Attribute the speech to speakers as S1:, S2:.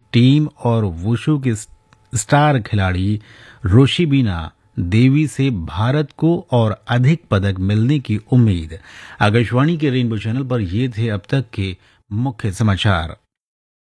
S1: Team और wushu की star खिलाड़ी रोशिबिना देवी से भारत को और अधिक पदक मिलने की उम्मीद। आकाशवाणी के रेनबो चैनल पर ये थे अब तक के मुख्य समाचार।